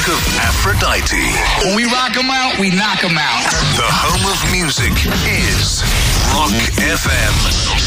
of Aphrodite. When we rock them out, we knock them out. The home of music is Rock FM.